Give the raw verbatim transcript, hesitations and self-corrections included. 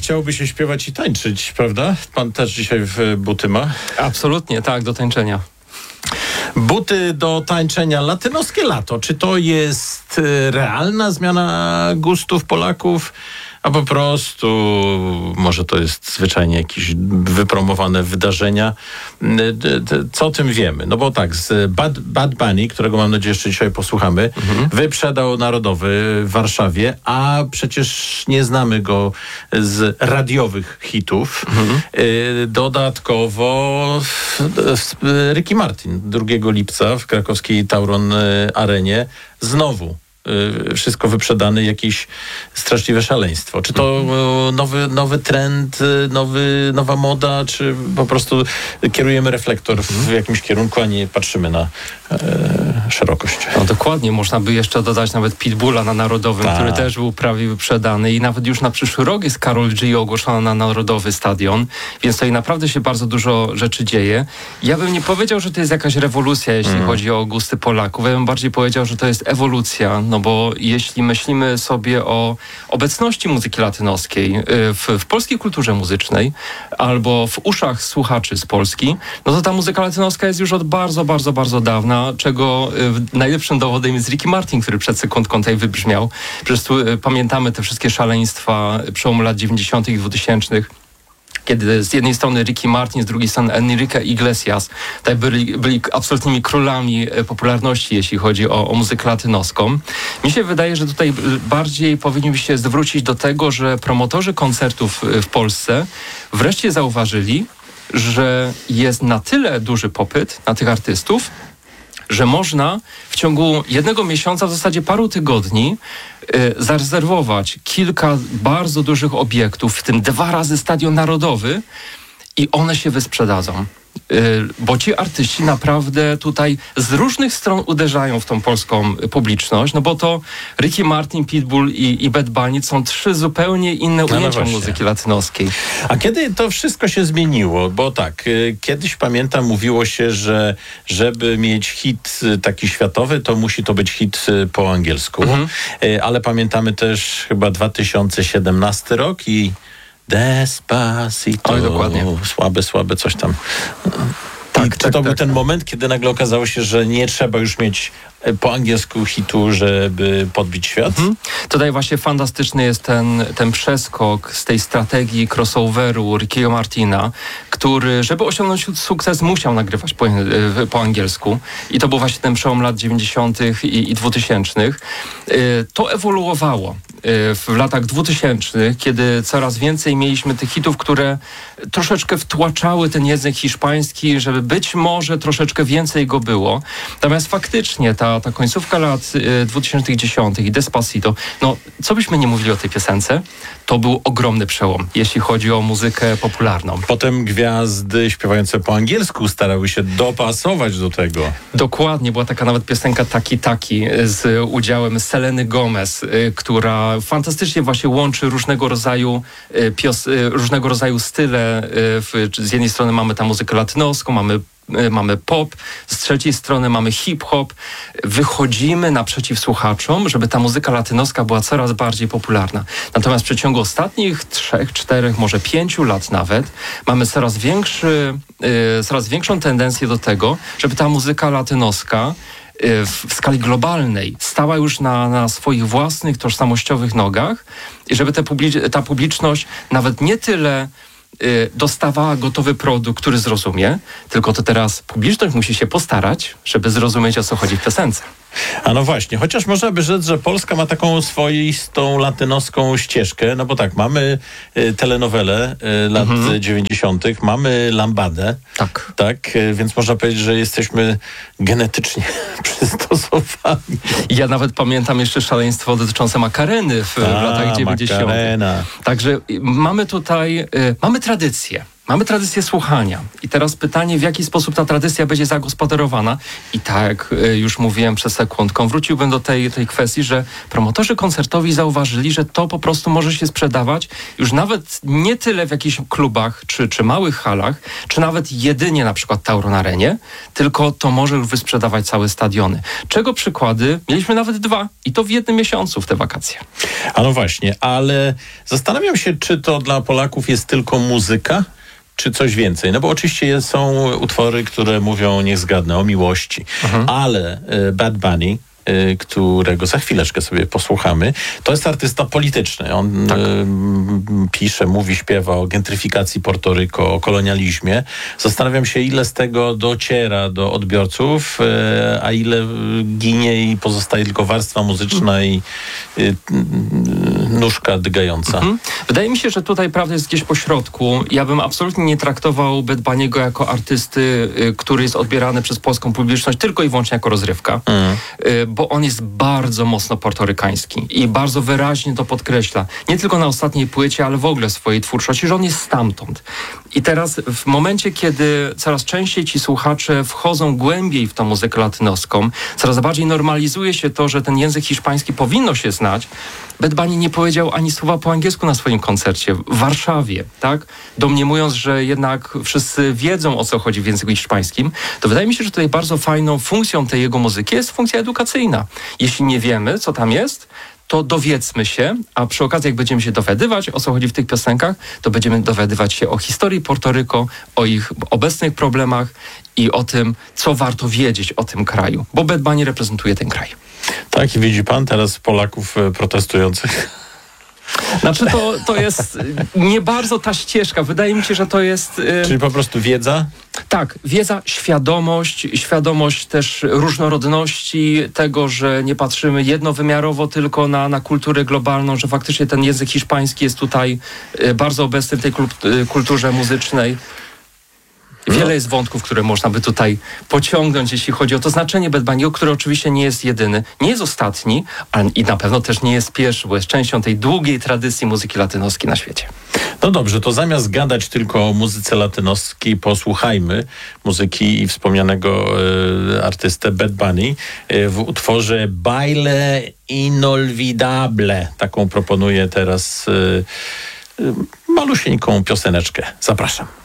chciałoby się śpiewać i tańczyć, prawda? Pan też dzisiaj w buty ma? Absolutnie, tak, do tańczenia. Buty do tańczenia, latynoskie lato. Czy to jest realna zmiana gustów Polaków? A po prostu może to jest zwyczajnie jakieś wypromowane wydarzenia. Co o tym wiemy? No bo tak, z Bad, Bad Bunny, którego mam nadzieję jeszcze dzisiaj posłuchamy, mhm. wyprzedał Narodowy w Warszawie, a przecież nie znamy go z radiowych hitów. Mhm. Dodatkowo Ricky Martin drugiego lipca w krakowskiej Tauron Arenie znowu wszystko wyprzedane, jakieś straszliwe szaleństwo. Czy to nowy, nowy trend, nowy, nowa moda, czy po prostu kierujemy reflektor w jakimś kierunku, a nie patrzymy na e, szerokość? No dokładnie, można by jeszcze dodać nawet Pitbulla na Narodowym, Ta. który też był prawie wyprzedany i nawet już na przyszły rok jest Karol G ogłoszona na Narodowy Stadion, więc tutaj naprawdę się bardzo dużo rzeczy dzieje. Ja bym nie powiedział, że to jest jakaś rewolucja, jeśli mm. chodzi o gusty Polaków. Ja bym bardziej powiedział, że to jest ewolucja. No bo jeśli myślimy sobie o obecności muzyki latynoskiej w, w polskiej kulturze muzycznej albo w uszach słuchaczy z Polski, no to ta muzyka latynoska jest już od bardzo, bardzo, bardzo dawna, czego najlepszym dowodem jest Ricky Martin, który przed sekundką tutaj wybrzmiał. Przecież tu pamiętamy te wszystkie szaleństwa przełomu lat dziewięćdziesiątych i dwutysięcznych. Kiedy z jednej strony Ricky Martin, z drugiej strony Enrique Iglesias tutaj byli, byli absolutnymi królami popularności, jeśli chodzi o, o muzykę latynoską. Mi się wydaje, że tutaj bardziej powinniśmy się zwrócić do tego, że promotorzy koncertów w Polsce wreszcie zauważyli, że jest na tyle duży popyt na tych artystów, że można w ciągu jednego miesiąca, w zasadzie paru tygodni, y, zarezerwować kilka bardzo dużych obiektów, w tym dwa razy Stadion Narodowy i one się wysprzedadzą. Y, bo ci artyści naprawdę tutaj z różnych stron uderzają w tą polską publiczność, no bo to Ricky Martin, Pitbull i, i Bad Bunny są trzy zupełnie inne no ujęcia no muzyki latynoskiej. A kiedy to wszystko się zmieniło? Bo tak, y, kiedyś pamiętam, mówiło się, że żeby mieć hit y, taki światowy, to musi to być hit y, po angielsku. Mhm. Y, ale pamiętamy też chyba dwa tysiące siedemnasty rok i Despacito. Oj, dokładnie. Słabe, słabe coś tam. Tak, I tak, to tak, był tak. ten moment, kiedy nagle okazało się, że nie trzeba już mieć po angielsku hitu, żeby podbić świat? Mhm. Tutaj właśnie fantastyczny jest ten, ten przeskok z tej strategii crossoveru Rickiego Martina, który, żeby osiągnąć sukces, musiał nagrywać po, po angielsku. I to był właśnie ten przełom lat dziewięćdziesiątych i, i dwutysięcznych. To ewoluowało w latach dwutysięcznych, kiedy coraz więcej mieliśmy tych hitów, które troszeczkę wtłaczały ten język hiszpański, żeby być może troszeczkę więcej go było. Natomiast faktycznie ta, ta końcówka lat dwutysięcznych dziesiątych i Despacito, no co byśmy nie mówili o tej piosence, to był ogromny przełom, jeśli chodzi o muzykę popularną. Potem gwiazdy śpiewające po angielsku starały się dopasować do tego. Dokładnie, była taka nawet piosenka Taki Taki z udziałem Seleny Gomez, która fantastycznie właśnie łączy różnego rodzaju pios, różnego rodzaju style. Z jednej strony mamy tam muzykę latynoską, mamy mamy pop, z trzeciej strony mamy hip-hop. Wychodzimy naprzeciw słuchaczom, żeby ta muzyka latynoska była coraz bardziej popularna. Natomiast w przeciągu ostatnich trzech, czterech, może pięciu lat nawet mamy coraz większy, yy, coraz większą tendencję do tego, żeby ta muzyka latynoska w, w skali globalnej stała już na, na swoich własnych, tożsamościowych nogach i żeby te publi- ta publiczność nawet nie tyle dostawała gotowy produkt, który zrozumie, tylko to teraz publiczność musi się postarać, żeby zrozumieć, o co chodzi w piosence. A no właśnie, chociaż można by rzec, że Polska ma taką swoistą latynoską ścieżkę, no bo tak, mamy y, telenowelę y, lat mhm. dziewięćdziesiątych, mamy lambadę, tak. tak, y, więc można powiedzieć, że jesteśmy genetycznie przystosowani. Ja nawet pamiętam jeszcze szaleństwo dotyczące Makareny w, A, w latach dziewięćdziesiątych. Makarena. Także mamy tutaj, y, mamy tradycję. mamy tradycję słuchania. I teraz pytanie, w jaki sposób ta tradycja będzie zagospodarowana. I tak jak już mówiłem przed sekundką, wróciłbym do tej, tej kwestii, że promotorzy koncertowi zauważyli, że to po prostu może się sprzedawać już nawet nie tyle w jakichś klubach, czy, czy małych halach, czy nawet jedynie na przykład Tauron Arenie, tylko to może już wysprzedawać całe stadiony. Czego przykłady? Mieliśmy nawet dwa i to w jednym miesiącu w te wakacje. A no właśnie, ale zastanawiam się, czy to dla Polaków jest tylko muzyka, czy coś więcej? No bo oczywiście są utwory, które mówią, niech zgadnę, o miłości, mhm. ale y, Bad Bunny, y, którego za chwileczkę sobie posłuchamy, to jest artysta polityczny. On tak. y, pisze, mówi, śpiewa o gentryfikacji Portoryko, o kolonializmie. Zastanawiam się, ile z tego dociera do odbiorców, y, a ile ginie i pozostaje tylko warstwa muzyczna i y, y, nóżka dygająca. Mhm. Wydaje mi się, że tutaj prawda jest gdzieś po środku. Ja bym absolutnie nie traktował Bad Bunny'ego jako artysty, y, który jest odbierany przez polską publiczność tylko i wyłącznie jako rozrywka. Mhm. Y, bo on jest bardzo mocno portorykański i bardzo wyraźnie to podkreśla. Nie tylko na ostatniej płycie, ale w ogóle w swojej twórczości, że on jest stamtąd. I teraz w momencie, kiedy coraz częściej ci słuchacze wchodzą głębiej w tą muzykę latynoską, coraz bardziej normalizuje się to, że ten język hiszpański powinno się znać. Bad Bunny nie powiedział ani słowa po angielsku na swoim koncercie w Warszawie, tak? Domniemując, że jednak wszyscy wiedzą, o co chodzi w języku hiszpańskim, to wydaje mi się, że tutaj bardzo fajną funkcją tej jego muzyki jest funkcja edukacyjna. Jeśli nie wiemy, co tam jest, to dowiedzmy się, a przy okazji, jak będziemy się dowiadywać, o co chodzi w tych piosenkach, to będziemy dowiadywać się o historii Portoryko, o ich obecnych problemach i o tym, co warto wiedzieć o tym kraju, bo Bad Bunny reprezentuje ten kraj. Tak, i widzi pan teraz Polaków protestujących? Znaczy to, to jest nie bardzo ta ścieżka. Wydaje mi się, że to jest... Yy... Czyli po prostu wiedza? Tak, wiedza, świadomość, świadomość też różnorodności, tego, że nie patrzymy jednowymiarowo tylko na, na kulturę globalną, że faktycznie ten język hiszpański jest tutaj yy, bardzo obecny w tej yy, kulturze muzycznej. Wiele no. jest wątków, które można by tutaj pociągnąć, jeśli chodzi o to znaczenie Bad Bunny'ego, który oczywiście nie jest jedyny, nie jest ostatni, ale i na pewno też nie jest pierwszy, bo jest częścią tej długiej tradycji muzyki latynoskiej na świecie. No dobrze, to zamiast gadać tylko o muzyce latynoskiej, posłuchajmy muzyki i wspomnianego e, artystę Bad Bunny e, w utworze Baile Inolvidable. Taką proponuję teraz e, e, malusieńką pioseneczkę. Zapraszam.